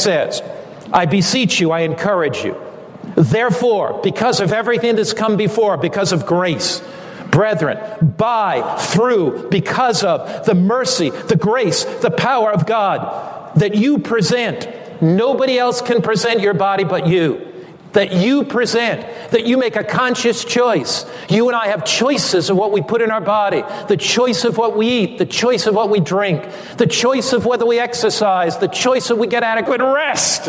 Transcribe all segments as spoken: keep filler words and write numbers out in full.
says, I beseech you, I encourage you. Therefore, because of everything that's come before, because of grace, brethren, by, through, because of the mercy, the grace, the power of God that you present. Nobody else can present your body but you. That you present, that you make a conscious choice. You and I have choices of what we put in our body, the choice of what we eat, the choice of what we drink, the choice of whether we exercise, the choice of we get adequate rest.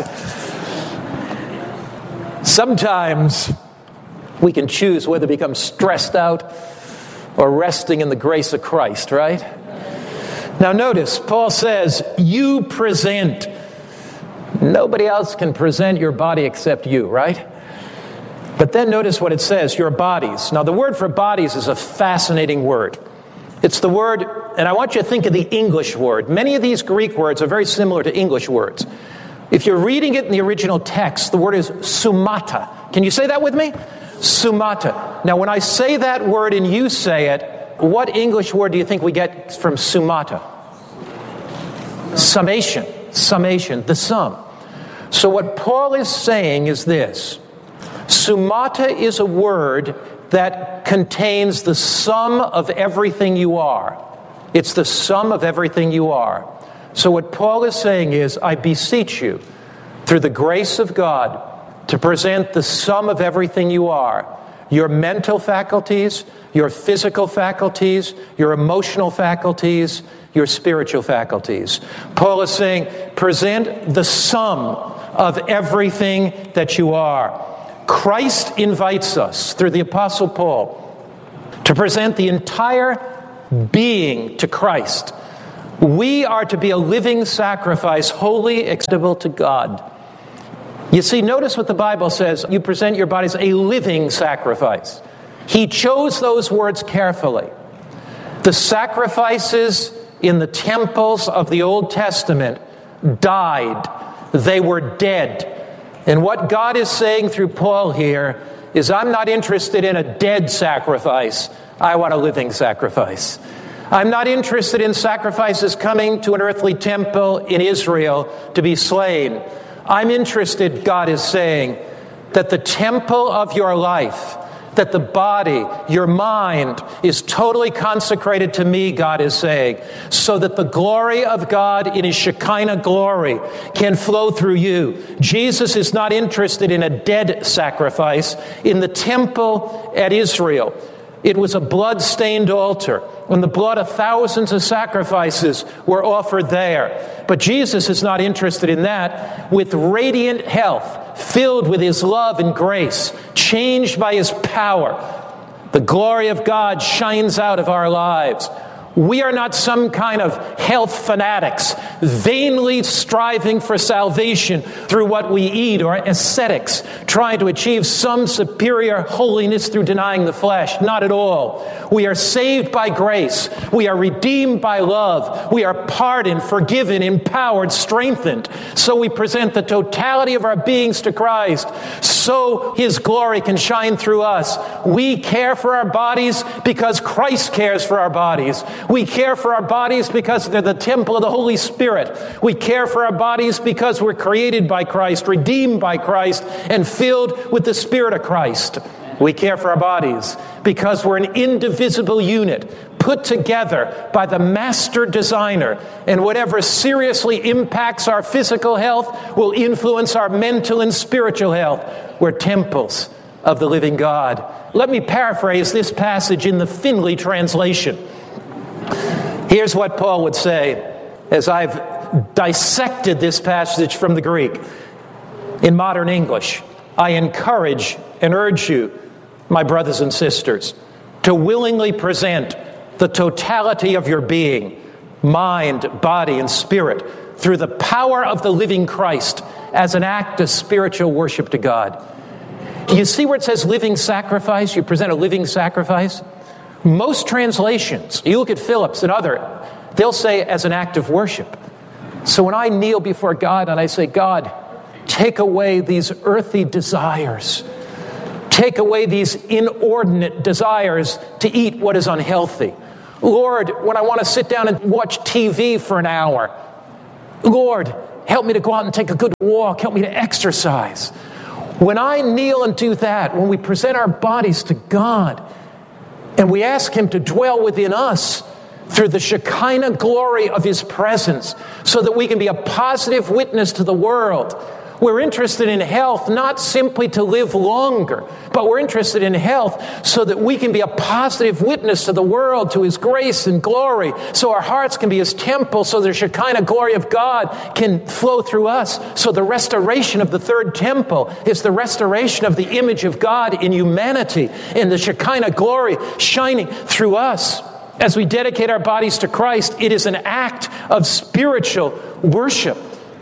Sometimes we can choose whether to become stressed out or resting in the grace of Christ, right? Now notice, Paul says, you present. Nobody else can present your body except you, right? But then notice what it says, your bodies. Now the word for bodies is a fascinating word. It's the word, and I want you to think of the English word. Many of these Greek words are very similar to English words. If you're reading it in the original text, the word is sumata. Can you say that with me? Sumata. Now when I say that word and you say it, what English word do you think we get from sumata? Summation. Summation, the sum. So what Paul is saying is this. Sumata is a word that contains the sum of everything you are. It's the sum of everything you are. So what Paul is saying is, I beseech you, through the grace of God, to present the sum of everything you are. Your mental faculties, your physical faculties, your emotional faculties, your spiritual faculties. Paul is saying, present the sum of everything that you are. Christ invites us, through the Apostle Paul, to present the entire being to Christ. We are to be a living sacrifice, holy, acceptable to God. You see, notice what the Bible says. You present your bodies a living sacrifice. He chose those words carefully. The sacrifices in the temples of the Old Testament died. They were dead. And what God is saying through Paul here is, I'm not interested in a dead sacrifice. I want a living sacrifice. I'm not interested in sacrifices coming to an earthly temple in Israel to be slain. I'm interested, God is saying, that the temple of your life, that the body, your mind, is totally consecrated to me, God is saying, so that the glory of God in His Shekinah glory can flow through you. Jesus is not interested in a dead sacrifice. In the temple at Israel, it was a blood-stained altar, and the blood of thousands of sacrifices were offered there. But Jesus is not interested in that. With radiant health, filled with His love and grace, changed by His power, the glory of God shines out of our lives. We are not some kind of health fanatics, vainly striving for salvation through what we eat, or ascetics, trying to achieve some superior holiness through denying the flesh. Not at all. We are saved by grace. We are redeemed by love. We are pardoned, forgiven, empowered, strengthened. So we present the totality of our beings to Christ, so His glory can shine through us. We care for our bodies because Christ cares for our bodies. We care for our bodies because they're the temple of the Holy Spirit. We care for our bodies because we're created by Christ, redeemed by Christ, and filled with the Spirit of Christ. We care for our bodies because we're an indivisible unit, put together by the master designer. And whatever seriously impacts our physical health will influence our mental and spiritual health. We're temples of the living God. Let me paraphrase this passage in the Finley translation. Here's what Paul would say as I've dissected this passage from the Greek. In modern English, I encourage and urge you, my brothers and sisters, to willingly present the totality of your being, mind, body, and spirit, through the power of the living Christ as an act of spiritual worship to God. You see where it says living sacrifice? You present a living sacrifice? Most translations, you look at Phillips and other, they'll say as an act of worship. So when I kneel before God and I say, God, take away these earthy desires. Take away these inordinate desires to eat what is unhealthy. Lord, when I want to sit down and watch T V for an hour, Lord, Help me to go out and take a good walk. Help me to exercise. When I kneel and do that, when we present our bodies to God, and we ask Him to dwell within us through the Shekinah glory of His presence, so that we can be a positive witness to the world. We're interested in health not simply to live longer, but we're interested in health so that we can be a positive witness to the world, to His grace and glory, so our hearts can be His temple, so the Shekinah glory of God can flow through us. So the restoration of the third temple is the restoration of the image of God in humanity, and the Shekinah glory shining through us. As we dedicate our bodies to Christ, it is an act of spiritual worship.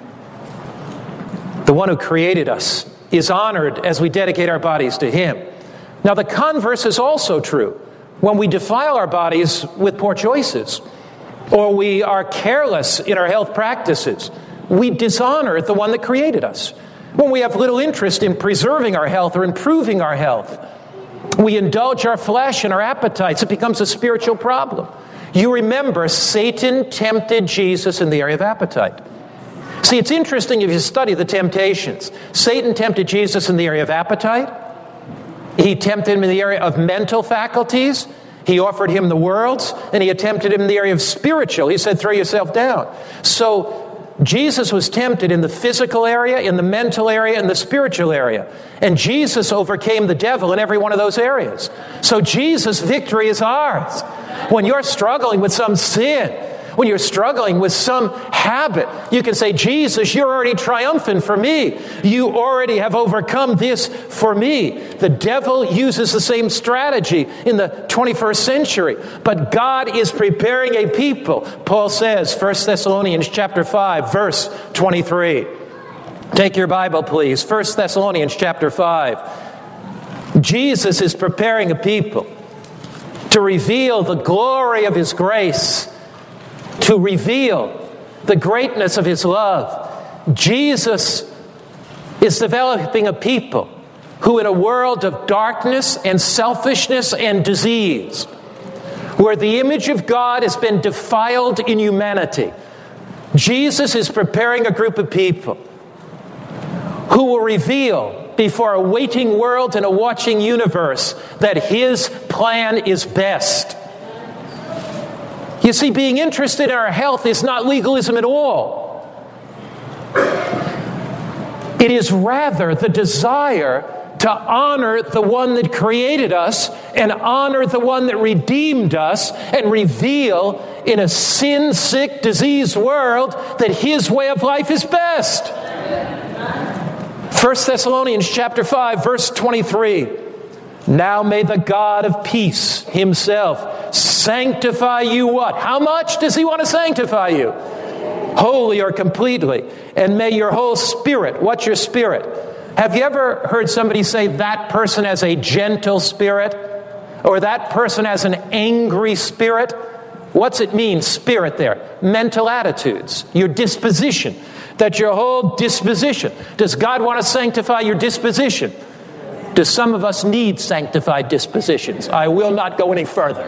The one who created us is honored as we dedicate our bodies to Him. Now, the converse is also true. When we defile our bodies with poor choices, or we are careless in our health practices, we dishonor the one that created us. When we have little interest in preserving our health or improving our health, we indulge our flesh and our appetites. It becomes a spiritual problem. You remember, Satan tempted Jesus in the area of appetite. See, it's interesting if you study the temptations. Satan tempted Jesus in the area of appetite. He tempted him in the area of mental faculties. He offered him the world's, and he tempted him in the area of spiritual. He said, throw yourself down. So Jesus was tempted in the physical area, in the mental area, and the spiritual area. And Jesus overcame the devil in every one of those areas. So Jesus' victory is ours. When you're struggling with some sin, when you're struggling with some habit, you can say, Jesus, you're already triumphant for me. You already have overcome this for me. The devil uses the same strategy in the twenty-first century, but God is preparing a people. Paul says, First Thessalonians chapter five, verse twenty-three. Take your Bible, please. First Thessalonians chapter five. Jesus is preparing a people to reveal the glory of His grace, to reveal the greatness of His love. Jesus is developing a people who, in a world of darkness and selfishness and disease, where the image of God has been defiled in humanity, Jesus is preparing a group of people who will reveal before a waiting world and a watching universe that His plan is best. You see, being interested in our health is not legalism at all. It is rather the desire to honor the one that created us and honor the one that redeemed us and reveal in a sin-sick, diseased world that His way of life is best. First Thessalonians chapter five, verse twenty-three. Now may the God of peace Himself sanctify you what? How much does He want to sanctify you? Wholly or completely. And may your whole spirit, what's your spirit? Have you ever heard somebody say that person has a gentle spirit? Or that person has an angry spirit? What's it mean, spirit there? Mental attitudes, your disposition. That your whole disposition. Does God want to sanctify your disposition? Do some of us need sanctified dispositions? I will not go any further.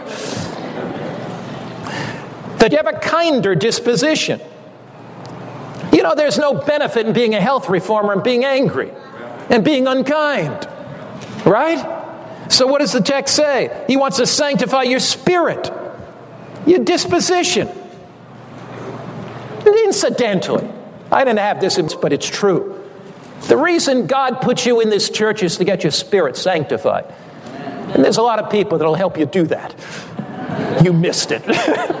That you have a kinder disposition. You know, there's no benefit in being a health reformer and being angry and being unkind. Right? So what does the text say? He wants to sanctify your spirit, your disposition. And incidentally, I didn't have this, but it's true. The reason God puts you in this church is to get your spirit sanctified. And there's a lot of people that will help you do that. You missed it.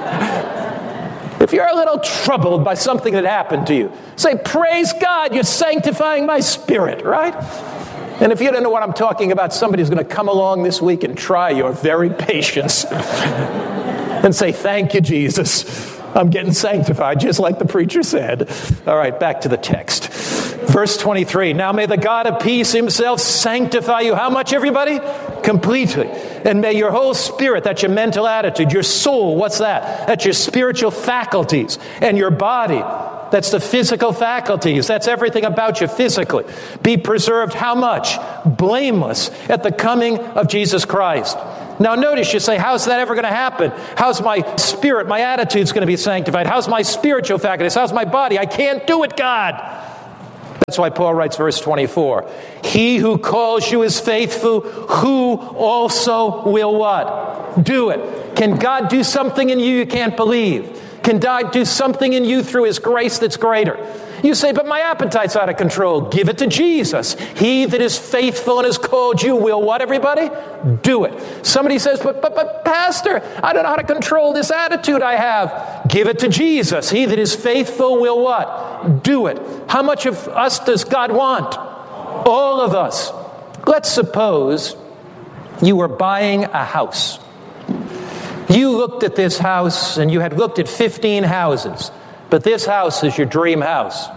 If you're a little troubled by something that happened to you, say, praise God, you're sanctifying my spirit, right? And if you don't know what I'm talking about, somebody's going to come along this week and try your very patience and say, thank you, Jesus. I'm getting sanctified, just like the preacher said. All right, back to the text. Verse twenty-three, now may the God of peace Himself sanctify you. How much, everybody? Completely. And may your whole spirit, that's your mental attitude, your soul, what's that? That's your spiritual faculties. And your body, that's the physical faculties. That's everything about you physically. Be preserved how much? Blameless at the coming of Jesus Christ. Now notice, you say, how's that ever going to happen? How's my spirit, my attitude's going to be sanctified? How's my spiritual faculties? How's my body? I can't do it, God. That's why Paul writes verse twenty-four. He who calls you is faithful, who also will what? Do it. Can God do something in you you can't believe? Can God do something in you through His grace that's greater? You say, but my appetite's out of control. Give it to Jesus. He that is faithful and has called you will what, everybody? Do it. Somebody says, but, but, but Pastor, I don't know how to control this attitude I have. Give it to Jesus. He that is faithful will what? Do it. How much of us does God want? All of us. Let's suppose you were buying a house. You looked at this house and you had looked at fifteen houses. But this house is your dream house.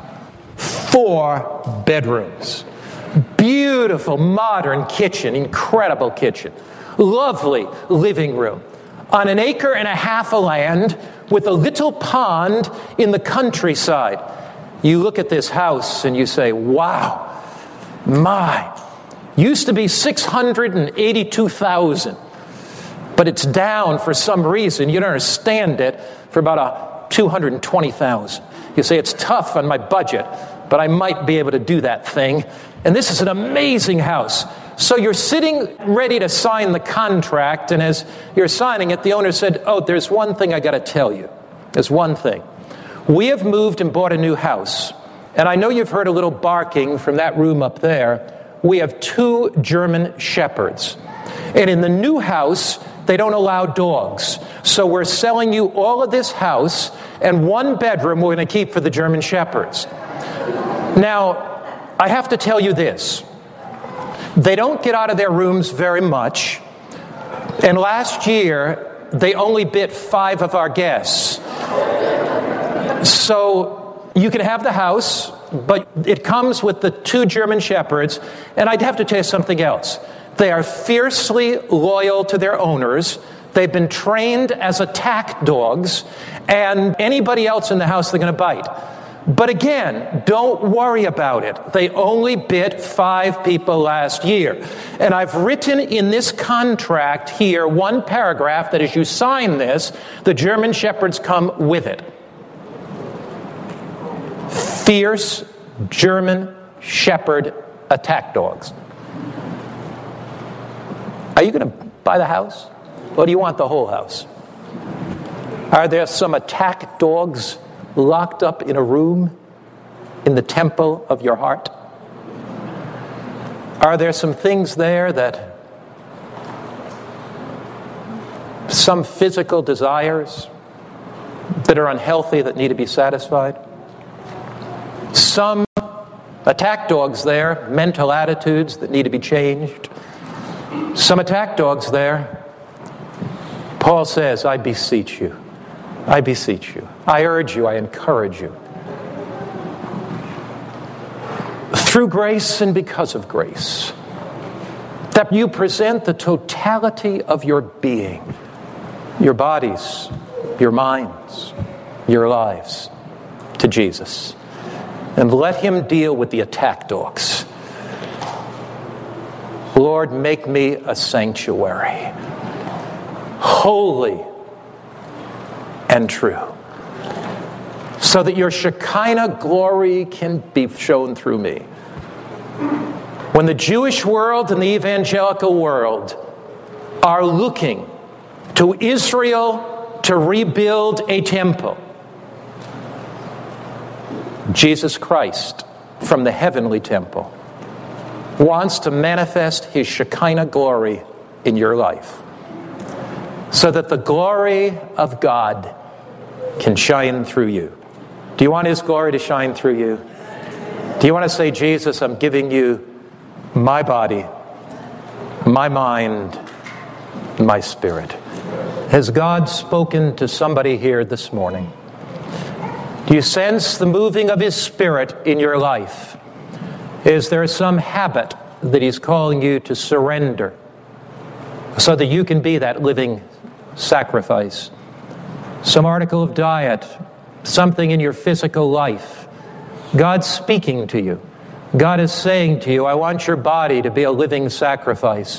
Four bedrooms. Beautiful, modern kitchen. Incredible kitchen. Lovely living room. On an acre and a half of land with a little pond in the countryside. You look at this house and you say, wow, my. Used to be six hundred eighty-two thousand dollars. But it's down for some reason. You don't understand it. For about a two hundred twenty thousand dollars. You say, it's tough on my budget, but I might be able to do that thing. And this is an amazing house. So you're sitting ready to sign the contract, and as you're signing it, the owner said, oh, there's one thing I got to tell you. There's one thing. We have moved and bought a new house, and I know you've heard a little barking from that room up there. We have two German shepherds. And in the new house, they don't allow dogs. So we're selling you all of this house, and one bedroom we're going to keep for the German shepherds. Now, I have to tell you this. They don't get out of their rooms very much. And last year, they only bit five of our guests. So you can have the house, but it comes with the two German shepherds. And I'd have to tell you something else. They are fiercely loyal to their owners. They've been trained as attack dogs, and anybody else in the house they're going to bite. But again, don't worry about it. They only bit five people last year. And I've written in this contract here one paragraph that as you sign this, the German shepherds come with it. Fierce German shepherd attack dogs. Are you going to buy the house? Or do you want the whole house? Are there some attack dogs locked up in a room in the temple of your heart? Are there some things there that, some physical desires that are unhealthy that need to be satisfied? Some attack dogs there, mental attitudes that need to be changed. Some attack dogs there. Paul says, I beseech you. I beseech you. I urge you. I encourage you. Through grace and because of grace, that you present the totality of your being, your bodies, your minds, your lives, to Jesus. And let Him deal with the attack dogs. Lord, make me a sanctuary, holy and true, so that your Shekinah glory can be shown through me. When the Jewish world and the evangelical world are looking to Israel to rebuild a temple, Jesus Christ from the heavenly temple wants to manifest His Shekinah glory in your life, so that the glory of God can shine through you. Do you want His glory to shine through you? Do you want to say, Jesus, I'm giving you my body, my mind, my spirit? Has God spoken to somebody here this morning? Do you sense the moving of His Spirit in your life? Is there some habit that He's calling you to surrender so that you can be that living sacrifice? Some article of diet, something in your physical life. God's speaking to you. God is saying to you, I want your body to be a living sacrifice.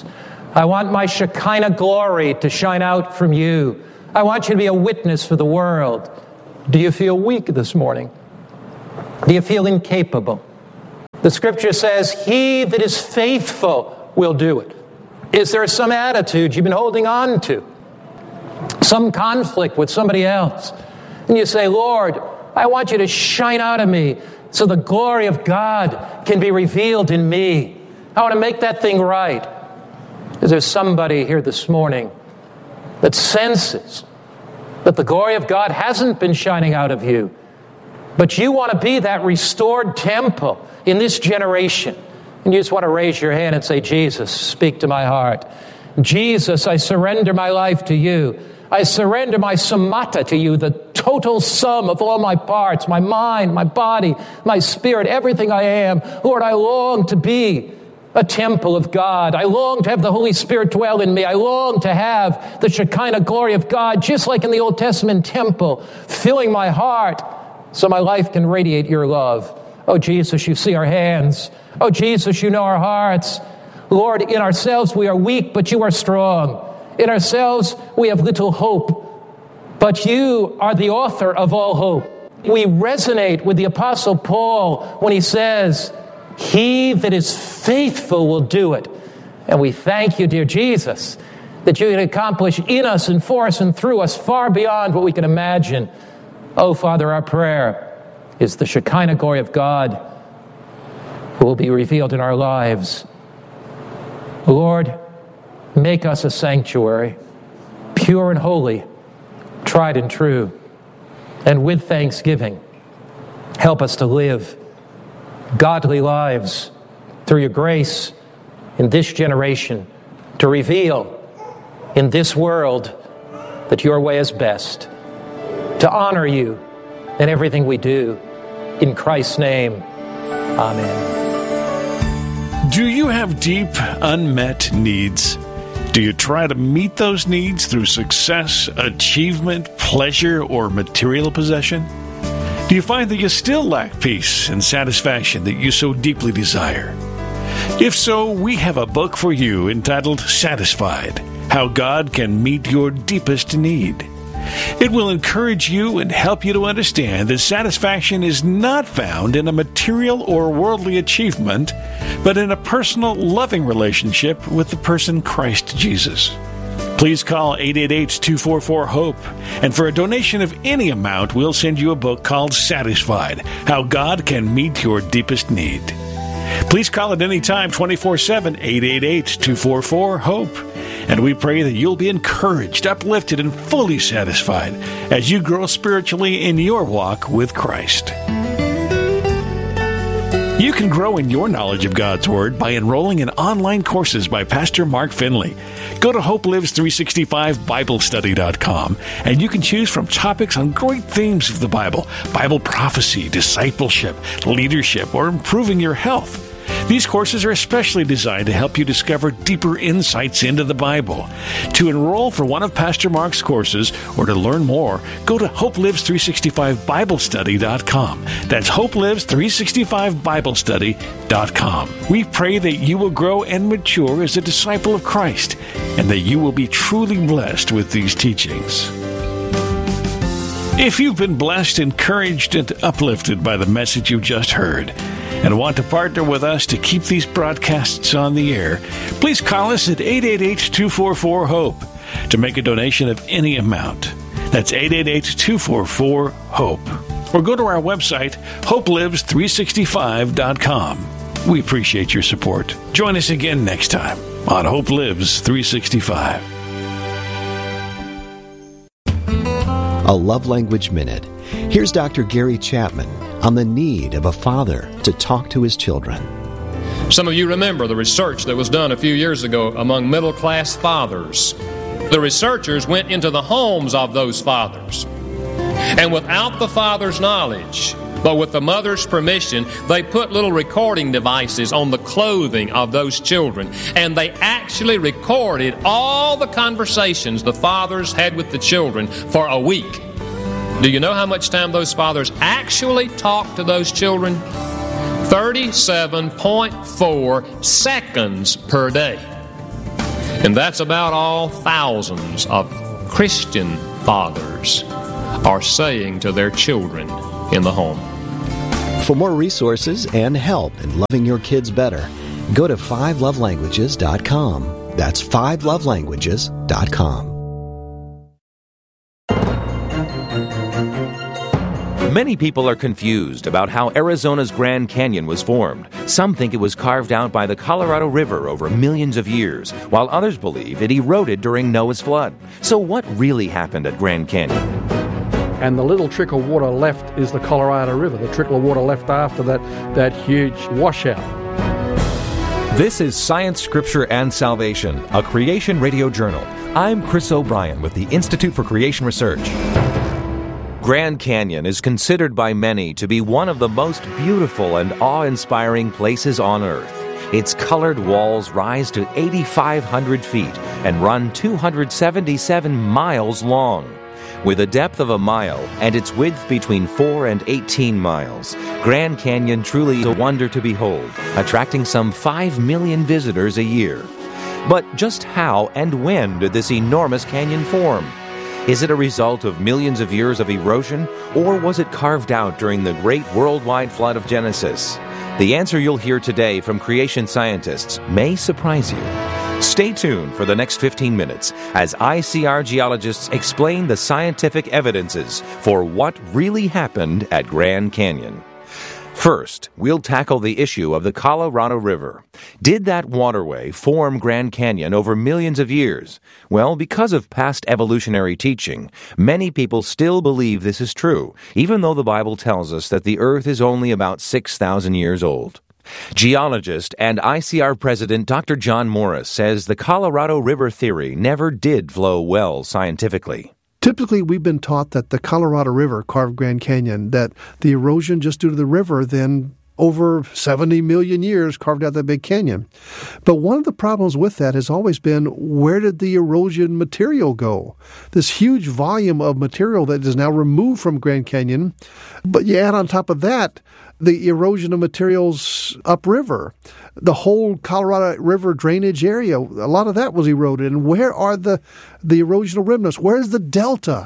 I want my Shekinah glory to shine out from you. I want you to be a witness for the world. Do you feel weak this morning? Do you feel incapable? The scripture says, he that is faithful will do it. Is there some attitude you've been holding on to? Some conflict with somebody else? And you say, Lord, I want you to shine out of me so the glory of God can be revealed in me. I want to make that thing right. Is there somebody here this morning that senses that the glory of God hasn't been shining out of you, but you want to be that restored temple in this generation? And you just want to raise your hand and say, Jesus, speak to my heart. Jesus, I surrender my life to you. I surrender my somata to you, the total sum of all my parts, my mind, my body, my spirit, everything I am. Lord, I long to be a temple of God. I long to have the Holy Spirit dwell in me. I long to have the Shekinah glory of God, just like in the Old Testament temple, filling my heart so my life can radiate your love. Oh, Jesus, you see our hands. Oh, Jesus, you know our hearts. Lord, in ourselves we are weak, but you are strong. In ourselves we have little hope, but you are the author of all hope. We resonate with the Apostle Paul when he says, he that is faithful will do it. And we thank you, dear Jesus, that you can accomplish in us and for us and through us far beyond what we can imagine. Oh, Father, our prayer is the Shekinah glory of God who will be revealed in our lives. Lord, make us a sanctuary, pure and holy, tried and true. And with thanksgiving, help us to live godly lives through your grace in this generation, to reveal in this world that your way is best, to honor you in everything we do. In Christ's name, amen. Do you have deep, unmet needs? Do you try to meet those needs through success, achievement, pleasure, or material possession? Do you find that you still lack peace and satisfaction that you so deeply desire? If so, we have a book for you entitled Satisfied: How God Can Meet Your Deepest Need. It will encourage you and help you to understand that satisfaction is not found in a material or worldly achievement, but in a personal, loving relationship with the person Christ Jesus. Please call eight eight eight, two four four, HOPE, and for a donation of any amount, we'll send you a book called Satisfied: How God Can Meet Your Deepest Need. Please call at any time, twenty-four seven, eight eight eight, two four four, HOPE. And we pray that you'll be encouraged, uplifted, and fully satisfied as you grow spiritually in your walk with Christ. You can grow in your knowledge of God's Word by enrolling in online courses by Pastor Mark Finley. Go to Hope Lives three sixty-five Bible Study dot com, and you can choose from topics on great themes of the Bible: Bible prophecy, discipleship, leadership, or improving your health. These courses are especially designed to help you discover deeper insights into the Bible. To enroll for one of Pastor Mark's courses or to learn more, go to Hope Lives three sixty-five Bible Study dot com. That's Hope Lives three sixty-five Bible Study dot com. We pray that you will grow and mature as a disciple of Christ, and that you will be truly blessed with these teachings. If you've been blessed, encouraged, and uplifted by the message you just heard, and want to partner with us to keep these broadcasts on the air, please call us at eight eight eight, two four four, HOPE to make a donation of any amount. That's eight eight eight, two four four, HOPE. Or go to our website, Hope Lives three sixty-five dot com. We appreciate your support. Join us again next time on Hope Lives three sixty-five. A Love Language Minute. Here's Doctor Gary Chapman on the need of a father to talk to his children. Some of you remember the research that was done a few years ago among middle-class fathers. The researchers went into the homes of those fathers, and without the father's knowledge, but with the mother's permission, they put little recording devices on the clothing of those children, and they actually recorded all the conversations the fathers had with the children for a week. Do you know how much time those fathers actually talked to those children? thirty-seven point four seconds per day. And that's about all thousands of Christian fathers are saying to their children in the home. For more resources and help in loving your kids better, go to five love languages dot com. That's five love languages dot com. Many people are confused about how Arizona's Grand Canyon was formed. Some think it was carved out by the Colorado River over millions of years, while others believe it eroded during Noah's flood. So what really happened at Grand Canyon? And the little trickle of water left is the Colorado River, the trickle of water left after that, that huge washout. This is Science, Scripture, and Salvation, a Creation Radio Journal. I'm Chris O'Brien with the Institute for Creation Research. Grand Canyon is considered by many to be one of the most beautiful and awe-inspiring places on Earth. Its colored walls rise to eight thousand five hundred feet and run two hundred seventy-seven miles long. With a depth of a mile and its width between four and eighteen miles, Grand Canyon truly is a wonder to behold, attracting some five million visitors a year. But just how and when did this enormous canyon form? Is it a result of millions of years of erosion, or was it carved out during the great worldwide flood of Genesis? The answer you'll hear today from creation scientists may surprise you. Stay tuned for the next fifteen minutes as I C R geologists explain the scientific evidences for what really happened at Grand Canyon. First, we'll tackle the issue of the Colorado River. Did that waterway form Grand Canyon over millions of years? Well, because of past evolutionary teaching, many people still believe this is true, even though the Bible tells us that the Earth is only about six thousand years old. Geologist and I C R president Doctor John Morris says the Colorado River theory never did flow well scientifically. Typically, we've been taught that the Colorado River carved Grand Canyon, that the erosion just due to the river then over seventy million years carved out that big canyon. But one of the problems with that has always been, where did the erosion material go? This huge volume of material that is now removed from Grand Canyon, but you add on top of that the erosion of materials upriver. The whole Colorado River drainage area, a lot of that was eroded. And where are the, the erosional remnants? Where's the delta?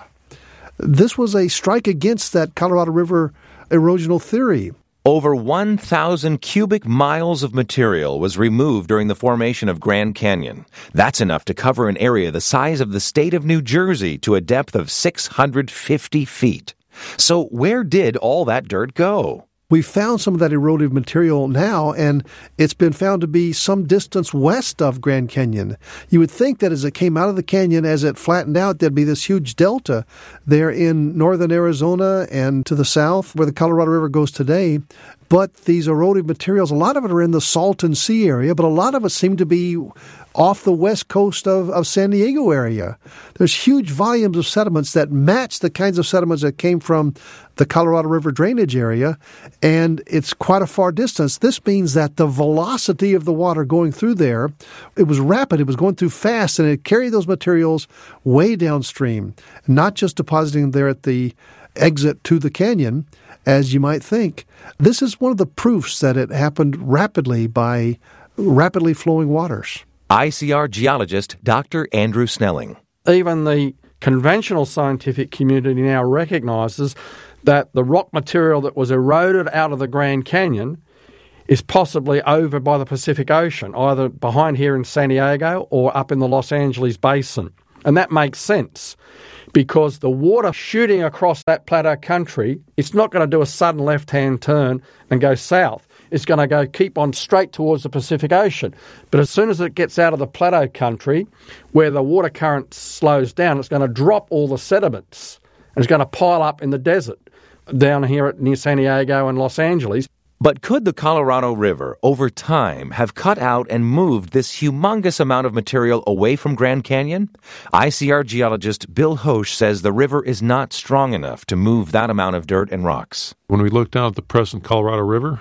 This was a strike against that Colorado River erosional theory. Over one thousand cubic miles of material was removed during the formation of Grand Canyon. That's enough to cover an area the size of the state of New Jersey to a depth of six hundred fifty feet. So where did all that dirt go? We found some of that erodive material now, and it's been found to be some distance west of Grand Canyon. You would think that as it came out of the canyon, as it flattened out, there'd be this huge delta there in northern Arizona and to the south where the Colorado River goes today. But these erodive materials, a lot of it are in the Salton Sea area, but a lot of it seem to be off the west coast of, of San Diego area. There's huge volumes of sediments that match the kinds of sediments that came from the Colorado River drainage area, and it's quite a far distance. This means that the velocity of the water going through there, it was rapid, it was going through fast, and it carried those materials way downstream, not just depositing them there at the exit to the canyon, as you might think. This is one of the proofs that it happened rapidly by rapidly flowing waters. I C R geologist Doctor Andrew Snelling. Even the conventional scientific community now recognizes that the rock material that was eroded out of the Grand Canyon is possibly over by the Pacific Ocean, either behind here in San Diego or up in the Los Angeles basin. And that makes sense because the water shooting across that plateau country, it's not going to do a sudden left-hand turn and go south. It's going to go keep on straight towards the Pacific Ocean. But as soon as it gets out of the plateau country, where the water current slows down, it's going to drop all the sediments and it's going to pile up in the desert down here at, near San Diego and Los Angeles. But could the Colorado River, over time, have cut out and moved this humongous amount of material away from Grand Canyon? I C R geologist Bill Hosch says the river is not strong enough to move that amount of dirt and rocks. When we look down at the present Colorado River,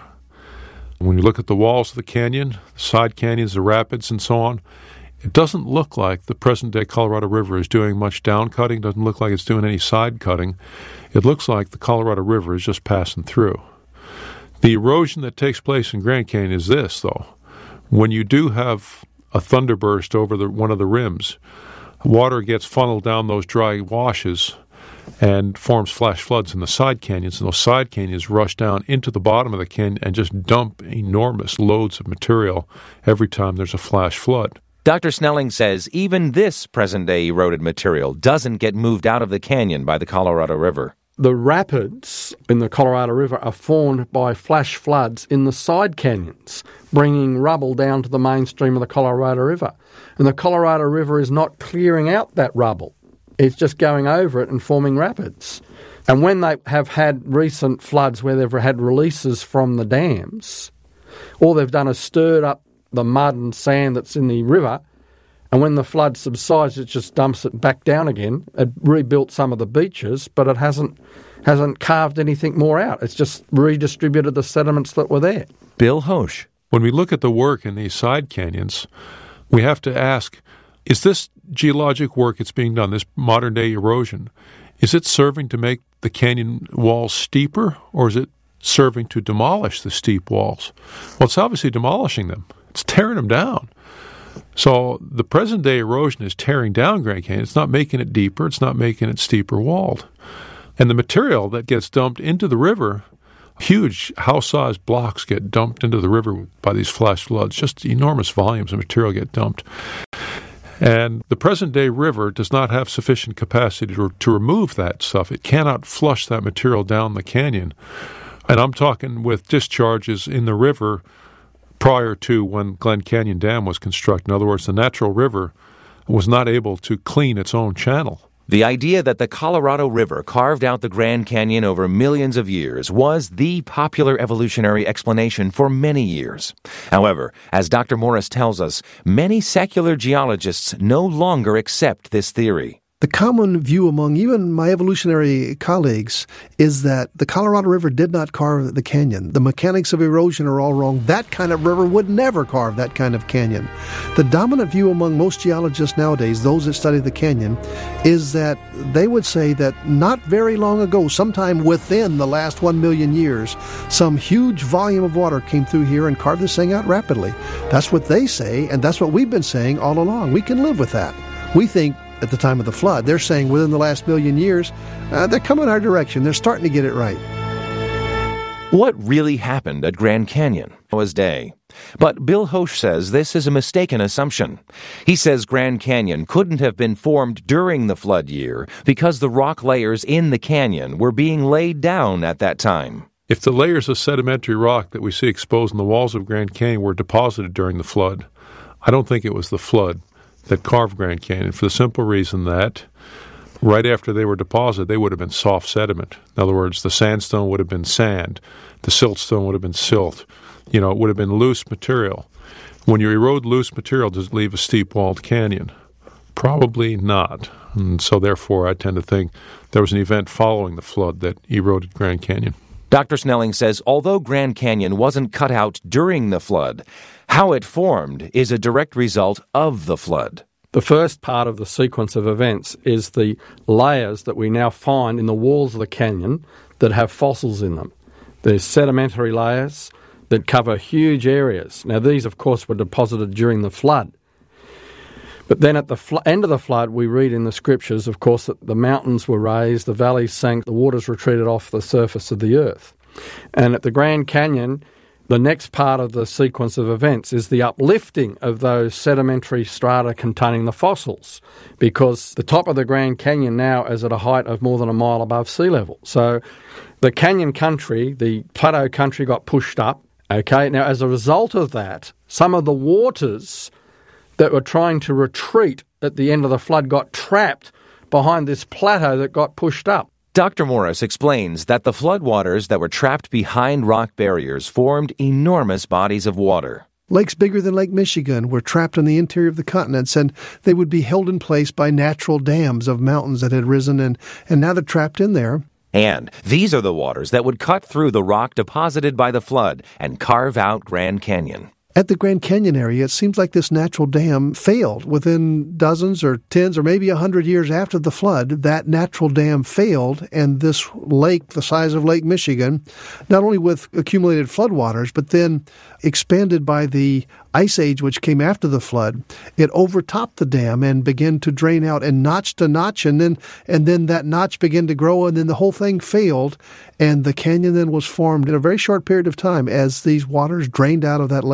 when you look at the walls of the canyon, the side canyons, the rapids, and so on, it doesn't look like the present-day Colorado River is doing much down cutting, doesn't look like it's doing any side cutting. It looks like the Colorado River is just passing through. The erosion that takes place in Grand Canyon is this, though. When you do have a thunderburst over the, one of the rims. Water gets funneled down those dry washes and forms flash floods in the side canyons, and those side canyons rush down into the bottom of the canyon and just dump enormous loads of material every time there's a flash flood. Doctor Snelling says even this present-day eroded material doesn't get moved out of the canyon by the Colorado River. The rapids in the Colorado River are formed by flash floods in the side canyons, bringing rubble down to the mainstream of the Colorado River. And the Colorado River is not clearing out that rubble. It's just going over it and forming rapids. And when they have had recent floods where they've had releases from the dams, all they've done is stirred up the mud and sand that's in the river, and when the flood subsides, it just dumps it back down again. It rebuilt some of the beaches, but it hasn't hasn't carved anything more out. It's just redistributed the sediments that were there. Bill Hosch. When we look at the work in these side canyons, we have to ask, is this geologic work that's being done, this modern-day erosion, is it serving to make the canyon walls steeper, or is it serving to demolish the steep walls? Well, it's obviously demolishing them. It's tearing them down. So the present-day erosion is tearing down Grand Canyon. It's not making it deeper. It's not making it steeper walled. And the material that gets dumped into the river, huge house-sized blocks get dumped into the river by these flash floods. Just enormous volumes of material get dumped. And the present-day river does not have sufficient capacity to, to remove that stuff. It cannot flush that material down the canyon. And I'm talking with discharges in the river prior to when Glen Canyon Dam was constructed. In other words, the natural river was not able to clean its own channel. The idea that the Colorado River carved out the Grand Canyon over millions of years was the popular evolutionary explanation for many years. However, as Doctor Morris tells us, many secular geologists no longer accept this theory. The common view among even my evolutionary colleagues is that the Colorado River did not carve the canyon. The mechanics of erosion are all wrong. That kind of river would never carve that kind of canyon. The dominant view among most geologists nowadays, those that study the canyon, is that they would say that not very long ago, sometime within the last one million years, some huge volume of water came through here and carved this thing out rapidly. That's what they say, and that's what we've been saying all along. We can live with that. We think at the time of the flood. They're saying within the last million years, uh, they're coming our direction. They're starting to get it right. What really happened at Grand Canyon was day? But Bill Hosch says this is a mistaken assumption. He says Grand Canyon couldn't have been formed during the flood year because the rock layers in the canyon were being laid down at that time. If the layers of sedimentary rock that we see exposed in the walls of Grand Canyon were deposited during the flood, I don't think it was the flood that carved Grand Canyon, for the simple reason that right after they were deposited, they would have been soft sediment. In other words, the sandstone would have been sand, the siltstone would have been silt. You know, it would have been loose material. When you erode loose material, does it leave a steep-walled canyon? Probably not. And so therefore, I tend to think there was an event following the flood that eroded Grand Canyon. Doctor Snelling says although Grand Canyon wasn't cut out during the flood, how it formed is a direct result of the flood. The first part of the sequence of events is the layers that we now find in the walls of the canyon that have fossils in them. There's sedimentary layers that cover huge areas. Now, these, of course, were deposited during the flood. But then at the fl- end of the flood, we read in the scriptures, of course, that the mountains were raised, the valleys sank, the waters retreated off the surface of the earth. And at the Grand Canyon, the next part of the sequence of events is the uplifting of those sedimentary strata containing the fossils, because the top of the Grand Canyon now is at a height of more than a mile above sea level. So the canyon country, the plateau country, got pushed up. Okay, now as a result of that, some of the waters that were trying to retreat at the end of the flood got trapped behind this plateau that got pushed up. Doctor Morris explains that the floodwaters that were trapped behind rock barriers formed enormous bodies of water. Lakes bigger than Lake Michigan were trapped in the interior of the continents, and they would be held in place by natural dams of mountains that had risen, and, and now they're trapped in there. And these are the waters that would cut through the rock deposited by the flood and carve out Grand Canyon. At the Grand Canyon area, it seems like this natural dam failed. Within dozens or tens or maybe a hundred years after the flood, that natural dam failed, and this lake, the size of Lake Michigan, not only with accumulated floodwaters, but then expanded by the ice age which came after the flood, it overtopped the dam and began to drain out and notched a notch, and then and then that notch began to grow, and then the whole thing failed, and the canyon then was formed in a very short period of time as these waters drained out of that lake.